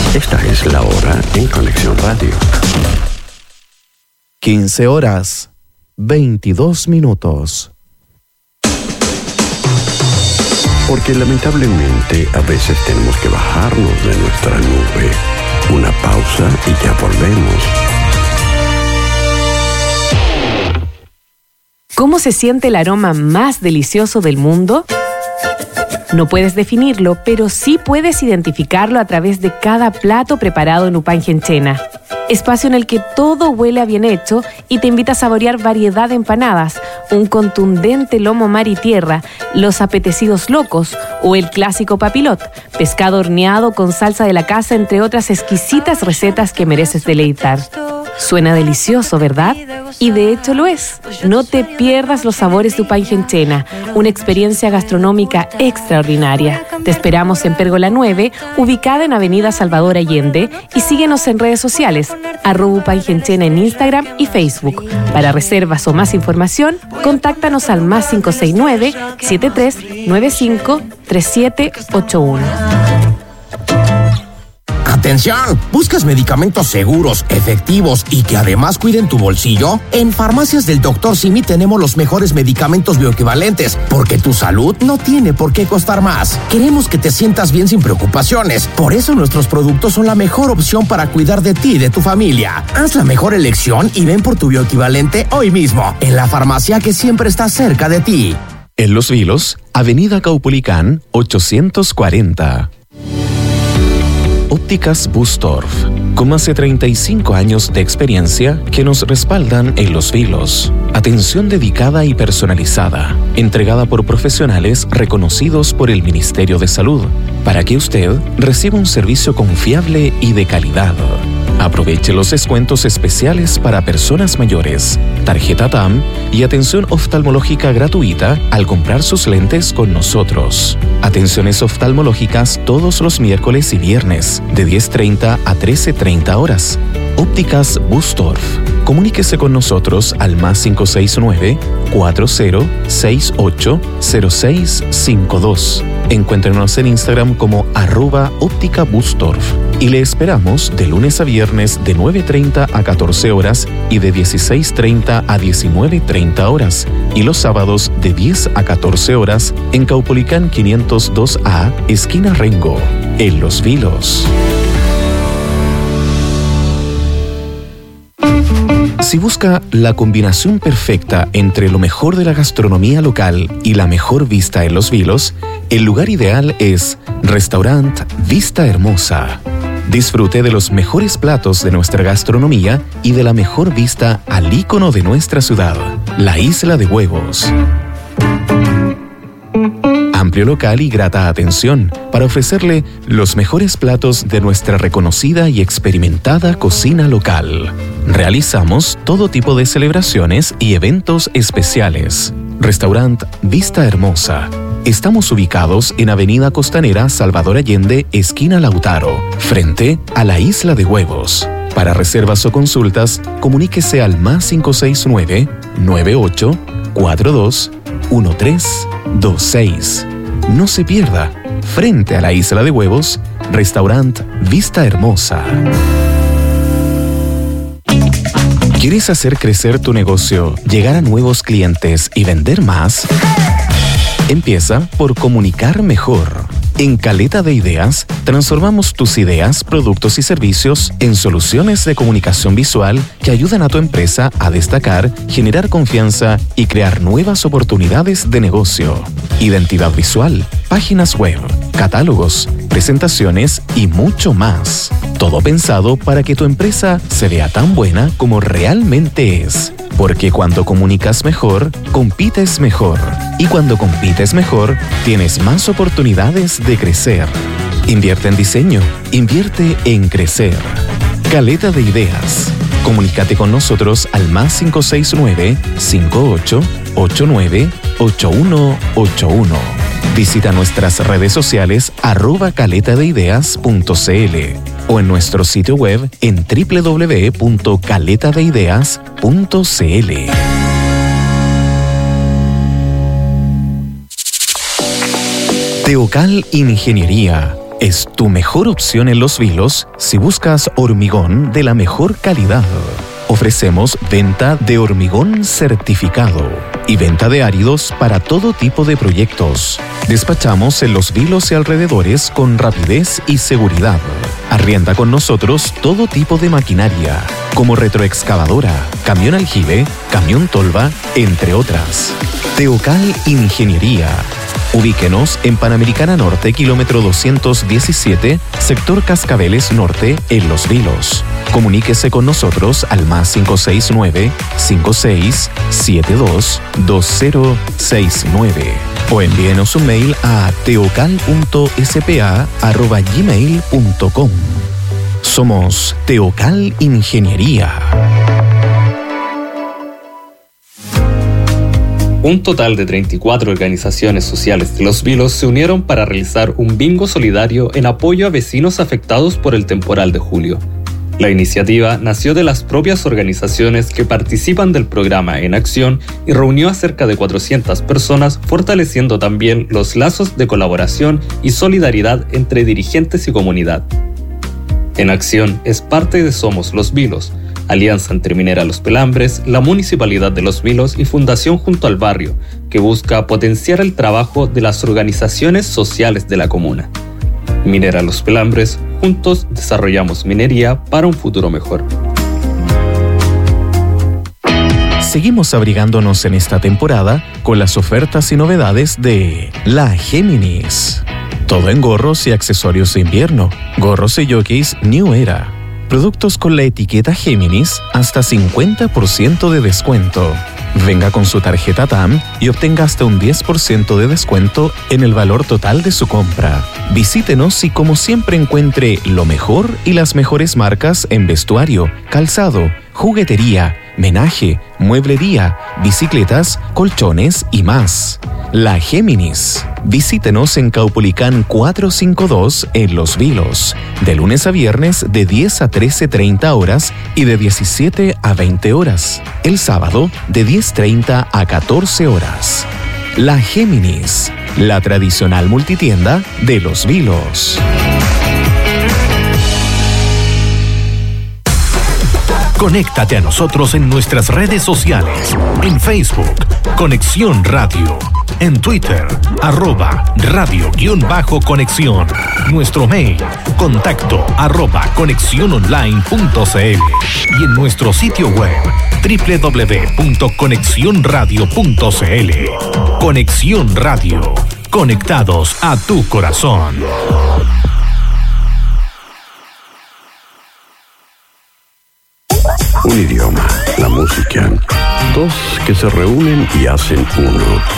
Esta es la hora en Conexión Radio. 15 horas, 22 minutos. Porque lamentablemente a veces tenemos que bajarnos de nuestra nube. Una pausa y ya volvemos. ¿Cómo se siente el aroma más delicioso del mundo? No puedes definirlo, pero sí puedes identificarlo a través de cada plato preparado en Upangenchena. Espacio en el que todo huele a bien hecho y te invita a saborear variedad de empanadas, un contundente lomo mar y tierra, los apetecidos locos o el clásico papilot, pescado horneado con salsa de la casa, entre otras exquisitas recetas que mereces deleitar. Suena delicioso, ¿verdad? Y de hecho lo es. No te pierdas los sabores de Upangenchena, una experiencia gastronómica extraordinaria. Te esperamos en Pérgola 9, ubicada en Avenida Salvador Allende, y síguenos en redes sociales, @Upangenchena en Instagram y Facebook. Para reservas o más información, contáctanos al +569 7395 3781. ¡Atención! ¿Buscas medicamentos seguros, efectivos y que además cuiden tu bolsillo? En Farmacias del Dr. Simi tenemos los mejores medicamentos bioequivalentes, porque tu salud no tiene por qué costar más. Queremos que te sientas bien sin preocupaciones. Por eso nuestros productos son la mejor opción para cuidar de ti y de tu familia. Haz la mejor elección y ven por tu bioequivalente hoy mismo, en la farmacia que siempre está cerca de ti. En Los Vilos, Avenida Caupolicán, 840. Ópticas Bustorf, con más de 35 años de experiencia que nos respaldan en Los Vilos. Atención dedicada y personalizada, entregada por profesionales reconocidos por el Ministerio de Salud, para que usted reciba un servicio confiable y de calidad. Aproveche los descuentos especiales para personas mayores, tarjeta TAM y atención oftalmológica gratuita al comprar sus lentes con nosotros. Atenciones oftalmológicas todos los miércoles y viernes, de 10:30 a 13:30 horas. Ópticas Bustorf. Comuníquese con nosotros al +569 40680652. Encuéntrenos en Instagram como @ópticabustorf y le esperamos de lunes a viernes de 9:30 a 14 horas y de 16:30 a 19:30 horas y los sábados de 10 a 14 horas en Caupolicán 502A, esquina Rengo, en Los Vilos. Si busca la combinación perfecta entre lo mejor de la gastronomía local y la mejor vista en Los Vilos, el lugar ideal es Restaurant Vista Hermosa. Disfrute de los mejores platos de nuestra gastronomía y de la mejor vista al ícono de nuestra ciudad, la Isla de Huevos. Amplio local y grata atención para ofrecerle los mejores platos de nuestra reconocida y experimentada cocina local. Realizamos todo tipo de celebraciones y eventos especiales. Restaurant Vista Hermosa. Estamos ubicados en Avenida Costanera Salvador Allende, esquina Lautaro, frente a la Isla de Huevos. Para reservas o consultas, comuníquese al +569 9842 1326. No se pierda, frente a la Isla de Huevos, Restaurant Vista Hermosa. ¿Quieres hacer crecer tu negocio, llegar a nuevos clientes y vender más? Empieza por comunicar mejor. En Caleta de Ideas, transformamos tus ideas, productos y servicios en soluciones de comunicación visual que ayudan a tu empresa a destacar, generar confianza y crear nuevas oportunidades de negocio. Identidad visual, páginas web, catálogos, presentaciones y mucho más. Todo pensado para que tu empresa se vea tan buena como realmente es. Porque cuando comunicas mejor, compites mejor. Y cuando compites mejor, tienes más oportunidades de crecer. Invierte en diseño, invierte en crecer. Caleta de Ideas. Comunícate con nosotros al +569 5889 8181. Visita nuestras redes sociales @caletadeideas.cl o en nuestro sitio web en www.caletadeideas.cl. Teocal Ingeniería, es tu mejor opción en Los Vilos si buscas hormigón de la mejor calidad. Ofrecemos venta de hormigón certificado y venta de áridos para todo tipo de proyectos. Despachamos en Los Vilos y alrededores con rapidez y seguridad. Arrienda con nosotros todo tipo de maquinaria, como retroexcavadora, camión aljibe, camión tolva, entre otras. Teocal Ingeniería. Ubíquenos en Panamericana Norte, kilómetro 217, sector Cascabeles Norte, en Los Vilos. Comuníquese con nosotros al +5696-722069 o envíenos un mail a teocal.spa@gmail.com. Somos Teocal Ingeniería. Un total de 34 organizaciones sociales de Los Vilos se unieron para realizar un bingo solidario en apoyo a vecinos afectados por el temporal de julio. La iniciativa nació de las propias organizaciones que participan del programa En Acción y reunió a cerca de 400 personas, fortaleciendo también los lazos de colaboración y solidaridad entre dirigentes y comunidad. En Acción es parte de Somos Los Vilos, Alianza Interminera Los Pelambres, la Municipalidad de Los Vilos y Fundación Junto al Barrio, que busca potenciar el trabajo de las organizaciones sociales de la comuna. Minera Los Pelambres, juntos desarrollamos minería para un futuro mejor. Seguimos abrigándonos en esta temporada con las ofertas y novedades de La Géminis. Todo en gorros y accesorios de invierno, gorros y jockeys New Era. Productos con la etiqueta Géminis hasta 50% de descuento. Venga con su tarjeta TAM y obtenga hasta un 10% de descuento en el valor total de su compra. Visítenos y como siempre encuentre lo mejor y las mejores marcas en vestuario, calzado, juguetería, menaje, mueblería, bicicletas, colchones y más. La Géminis. Visítenos en Caupolicán 452 en Los Vilos, de lunes a viernes de 10 a 13:30 horas y de 17 a 20 horas. El sábado de 10:30 a 14 horas. La Géminis, la tradicional multitienda de Los Vilos. Conéctate a nosotros en nuestras redes sociales. En Facebook, Conexión Radio. En Twitter, @radio_conexión. Nuestro mail, contacto@conexiononline.cl. Y en nuestro sitio web, www.conexionradio.cl. Conexión Radio. Conectados a tu corazón. Un idioma, la música. Dos que se reúnen y hacen uno.